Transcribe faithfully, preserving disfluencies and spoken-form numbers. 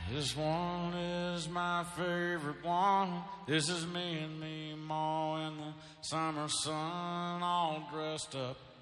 This one is my favorite one. This is me and me, Ma, in the summer sun, all dressed up